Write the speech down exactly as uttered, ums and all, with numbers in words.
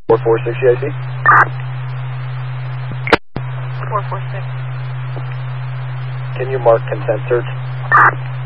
four four six C I C? four four six. Can you mark consent search?